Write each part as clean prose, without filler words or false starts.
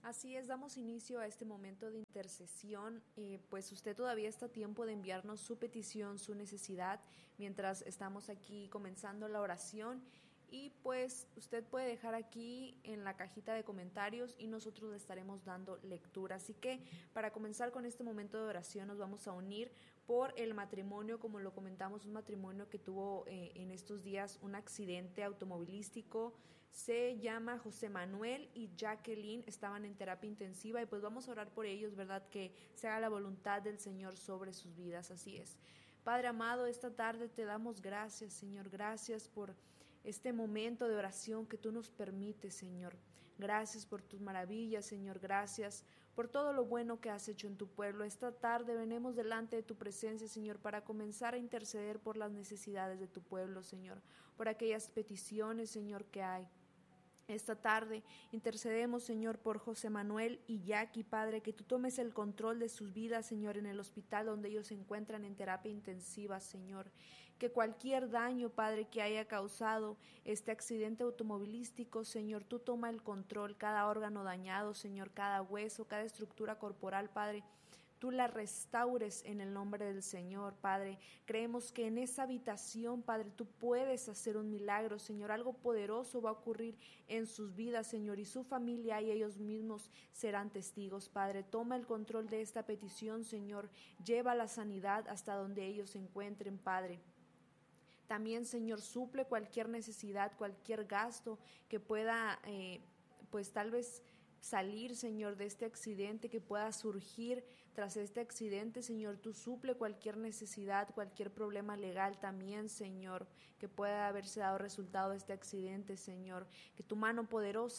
Así es, damos inicio a este momento de intercesión, pues usted todavía está a tiempo de enviarnos su petición, su necesidad, mientras estamos aquí comenzando la oración. Y pues usted puede dejar aquí en la cajita de comentarios y nosotros le estaremos dando lectura. Así que para comenzar con este momento de oración nos vamos a unir por el matrimonio, como lo comentamos, un matrimonio que tuvo en estos días un accidente automovilístico. Se llama José Manuel y Jacqueline, estaban en terapia intensiva y pues vamos a orar por ellos, ¿verdad? Que se haga la voluntad del Señor sobre sus vidas, así es. Padre amado, esta tarde te damos gracias, Señor, gracias por este momento de oración que tú nos permites, Señor. Gracias por tus maravillas, Señor, gracias por todo lo bueno que has hecho en tu pueblo. Esta tarde venimos delante de tu presencia, Señor, para comenzar a interceder por las necesidades de tu pueblo, Señor, por aquellas peticiones, Señor, que hay. Esta tarde intercedemos, Señor, por José Manuel y Jackie, Padre, que tú tomes el control de sus vidas, Señor, en el hospital donde ellos se encuentran en terapia intensiva, Señor. Que cualquier daño, Padre, que haya causado este accidente automovilístico, Señor, tú toma el control, cada órgano dañado, Señor, cada hueso, cada estructura corporal, Padre, tú la restaures en el nombre del Señor, Padre. Creemos que en esa habitación, Padre, tú puedes hacer un milagro, Señor. Algo poderoso va a ocurrir en sus vidas, Señor, y su familia y ellos mismos serán testigos, Padre. Toma el control de esta petición, Señor. Lleva la sanidad hasta donde ellos se encuentren, Padre. También, Señor, suple cualquier necesidad, cualquier gasto que pueda, pues tal vez salir, Señor, de este accidente, que pueda surgir tras este accidente, Señor. Tú suple cualquier necesidad, cualquier problema legal también, Señor, que pueda haberse dado resultado de este accidente, Señor. Que tu mano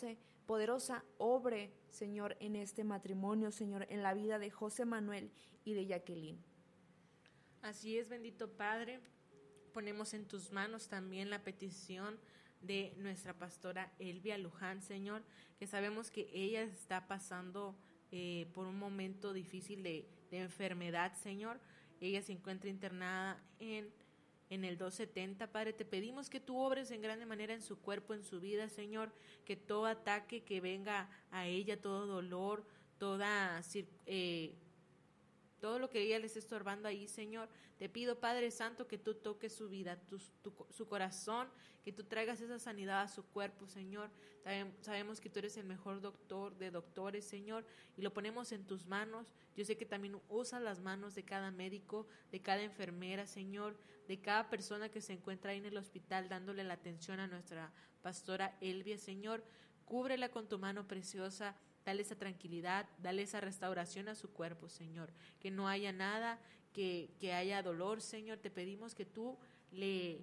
poderosa obre, Señor, en este matrimonio, Señor, en la vida de José Manuel y de Jacqueline. Así es, bendito Padre. Ponemos en tus manos también la petición de nuestra pastora Elvia Luján, Señor, que sabemos que ella está pasando por un momento difícil de enfermedad, Señor. Ella se encuentra internada en el 270, Padre. Te pedimos que tú obres en grande manera en su cuerpo, en su vida, Señor, que todo ataque que venga a ella, todo dolor, todo lo que ella le esté estorbando ahí, Señor, te pido, Padre Santo, que tú toques su vida, su corazón, que tú traigas esa sanidad a su cuerpo, Señor. Sabemos que tú eres el mejor doctor de doctores, Señor, y lo ponemos en tus manos. Yo sé que también usas las manos de cada médico, de cada enfermera, Señor, de cada persona que se encuentra ahí en el hospital dándole la atención a nuestra pastora Elvia, Señor. Cúbrela con tu mano preciosa. Dale esa tranquilidad, dale esa restauración a su cuerpo, Señor. Que no haya nada, que haya dolor, Señor. Te pedimos que tú le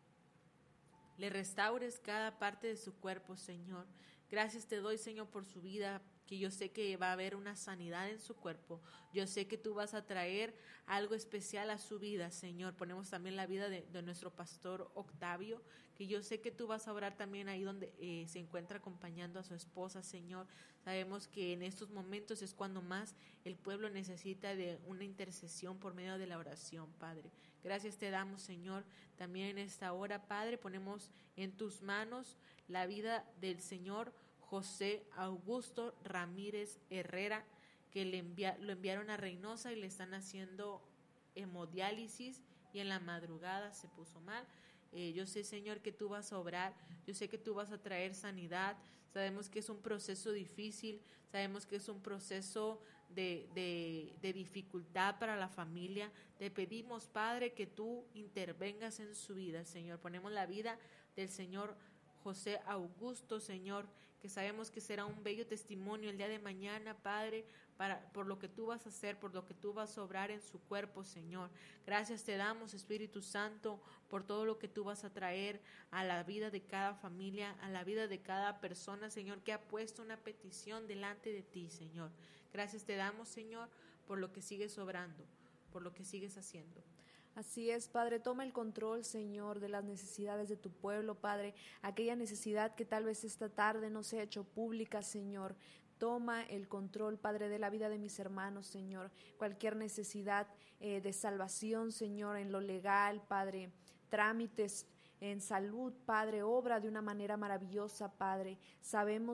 restaures cada parte de su cuerpo, Señor. Gracias te doy, Señor, por su vida, que yo sé que va a haber una sanidad en su cuerpo. Yo sé que tú vas a traer algo especial a su vida, Señor. Ponemos también la vida de nuestro pastor Octavio, que yo sé que tú vas a orar también ahí donde se encuentra acompañando a su esposa, Señor. Sabemos que en estos momentos es cuando más el pueblo necesita de una intercesión por medio de la oración, Padre. Gracias te damos, Señor. También en esta hora, Padre, ponemos en tus manos la vida del Señor José Augusto Ramírez Herrera, que lo enviaron a Reynosa y le están haciendo hemodiálisis y en la madrugada se puso mal. Yo sé, Señor, que tú vas a obrar, yo sé que tú vas a traer sanidad. Sabemos que es un proceso difícil, sabemos que es un proceso de dificultad para la familia. Te pedimos, Padre, que tú intervengas en su vida, Señor. Ponemos la vida del Señor José Augusto, Señor, que sabemos que será un bello testimonio el día de mañana, Padre, por lo que tú vas a hacer, por lo que tú vas a obrar en su cuerpo, Señor. Gracias te damos, Espíritu Santo, por todo lo que tú vas a traer a la vida de cada familia, a la vida de cada persona, Señor, que ha puesto una petición delante de ti, Señor. Gracias te damos, Señor, por lo que sigues obrando, por lo que sigues haciendo. Así es, Padre, toma el control, Señor, de las necesidades de tu pueblo, Padre, aquella necesidad que tal vez esta tarde no se ha hecho pública, Señor. Toma el control, Padre, de la vida de mis hermanos, Señor. Cualquier necesidad de salvación, Señor, en lo legal, Padre, trámites en salud, Padre, obra de una manera maravillosa, Padre. Sabemos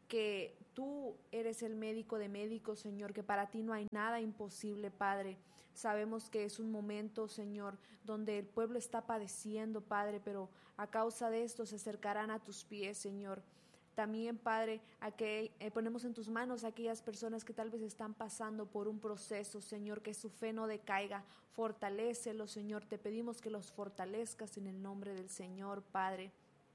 que tú eres el médico de médicos, Señor, que para ti no hay nada imposible, Padre. Sabemos que es un momento, Señor, donde el pueblo está padeciendo, Padre, pero a causa de esto se acercarán a tus pies, Señor. También, Padre, ponemos en tus manos a aquellas personas que tal vez están pasando por un proceso, Señor, que su fe no decaiga. Fortalécelos, Señor. Te pedimos que los fortalezcas en el nombre del Señor, Padre.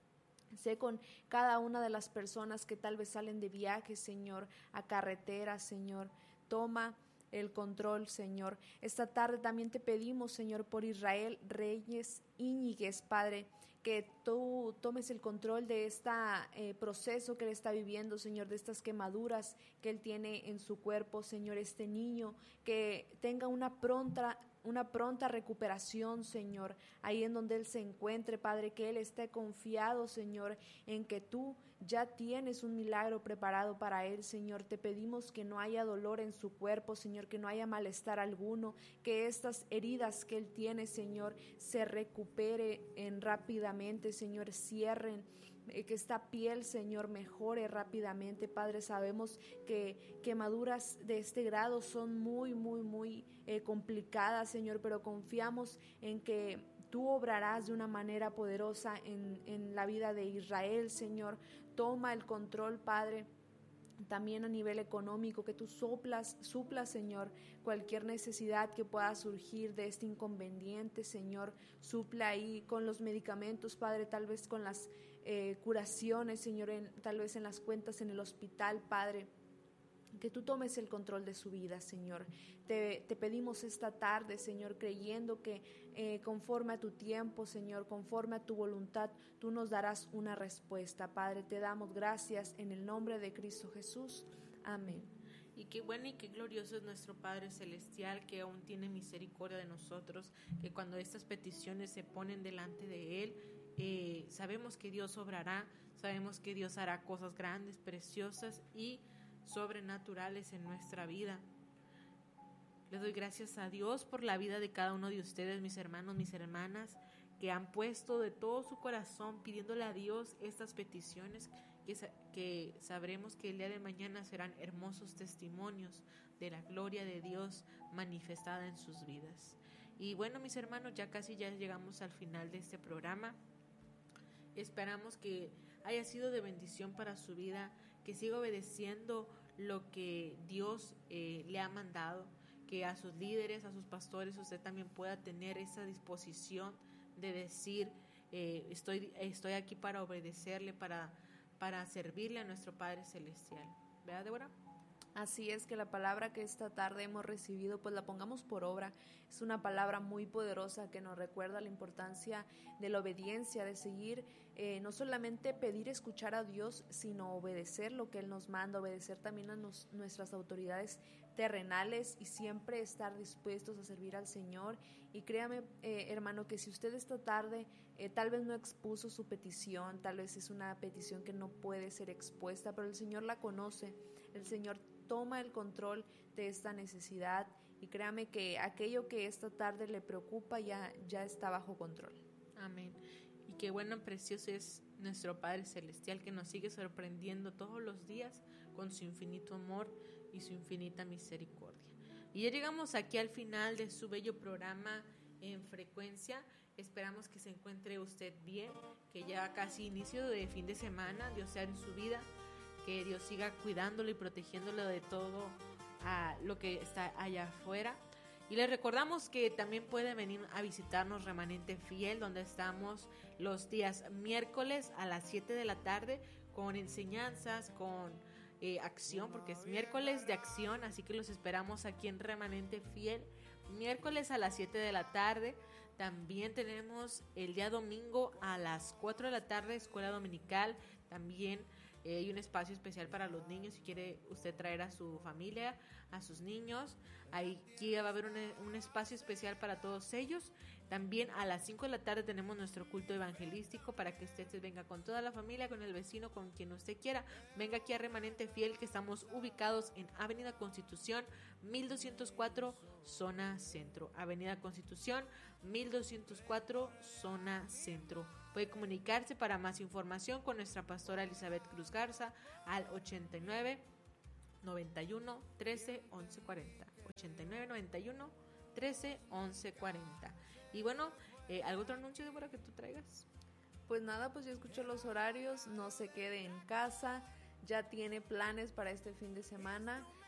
Sé con cada una de las personas que tal vez salen de viaje, Señor, a carretera, Señor. Toma el control, Señor. Esta tarde también te pedimos, Señor, por Israel Reyes Íñiguez, Padre, que tú tomes el control de este proceso que él está viviendo, Señor, de estas quemaduras que él tiene en su cuerpo, Señor, este niño, que tenga una pronta recuperación, Señor, ahí en donde él se encuentre, Padre, que él esté confiado, Señor, en que tú ya tienes un milagro preparado para él, Señor. Te pedimos que no haya dolor en su cuerpo, Señor, que no haya malestar alguno, que estas heridas que él tiene, Señor, se recupere rápidamente, Señor, cierren, que esta piel, Señor, mejore rápidamente, Padre. Sabemos que quemaduras de este grado son muy complicadas, Señor, pero confiamos en que tú obrarás de una manera poderosa en la vida de Israel, Señor. Toma el control, Padre. También a nivel económico, que tú suplas, Señor, cualquier necesidad que pueda surgir de este inconveniente, Señor. Supla ahí con los medicamentos, Padre, tal vez con las curaciones, Señor, tal vez en las cuentas en el hospital, Padre. Que tú tomes el control de su vida, Señor. Te pedimos esta tarde, Señor, creyendo que conforme a tu tiempo, Señor, conforme a tu voluntad, tú nos darás una respuesta. Padre, te damos gracias en el nombre de Cristo Jesús. Amén. Y qué bueno y qué glorioso es nuestro Padre Celestial, que aún tiene misericordia de nosotros, que cuando estas peticiones se ponen delante de Él, sabemos que Dios obrará, sabemos que Dios hará cosas grandes, preciosas y sobrenaturales en nuestra vida. Le doy gracias a Dios por la vida de cada uno de ustedes, mis hermanos, mis hermanas, que han puesto de todo su corazón pidiéndole a Dios estas peticiones, que sabremos que el día de mañana serán hermosos testimonios de la gloria de Dios manifestada en sus vidas. Y bueno, mis hermanos, ya llegamos al final de este programa. Esperamos que haya sido de bendición para su vida, que siga obedeciendo lo que Dios le ha mandado, que a sus líderes, a sus pastores, usted también pueda tener esa disposición de decir, estoy aquí para obedecerle, para servirle a nuestro Padre Celestial. ¿Verdad, Débora? Así es, que la palabra que esta tarde hemos recibido, pues la pongamos por obra. Es una palabra muy poderosa que nos recuerda la importancia de la obediencia, de seguir, no solamente pedir escuchar a Dios, sino obedecer lo que Él nos manda, obedecer también a nuestras autoridades terrenales y siempre estar dispuestos a servir al Señor. Y créame, hermano, que si usted esta tarde tal vez no expuso su petición, tal vez es una petición que no puede ser expuesta, pero el Señor la conoce, el Señor toma el control de esta necesidad y créame que aquello que esta tarde le preocupa ya está bajo control. Amén. Y qué bueno y precioso es nuestro Padre Celestial, que nos sigue sorprendiendo todos los días con su infinito amor y su infinita misericordia. Y ya llegamos aquí al final de su bello programa En Frecuencia. Esperamos que se encuentre usted bien, que ya casi inicio de fin de semana, Dios sea en su vida, que Dios siga cuidándolo y protegiéndolo de todo lo que está allá afuera. Y les recordamos que también puede venir a visitarnos Remanente Fiel, donde estamos los días miércoles a las 7 de la tarde con enseñanzas, con acción, porque es miércoles de acción, así que los esperamos aquí en Remanente Fiel, miércoles a las 7 de la tarde. También tenemos el día domingo a las 4 de la tarde, escuela dominical. También hay un espacio especial para los niños, si quiere usted traer a su familia, a sus niños. Aquí va a haber un espacio especial para todos ellos. También a las 5 de la tarde tenemos nuestro culto evangelístico para que usted se venga con toda la familia, con el vecino, con quien usted quiera. Venga aquí a Remanente Fiel, que estamos ubicados en Avenida Constitución 1204, zona centro. Avenida Constitución 1204, zona centro. Puede comunicarse para más información con nuestra pastora Elizabeth Cruz Garza al 89 91 13 11 40. 89 91 13 11 40. Y bueno, ¿algún otro anuncio, Débora, que tú traigas? Pues nada, pues ya escuchó los horarios, no se quede en casa, ya tiene planes para este fin de semana.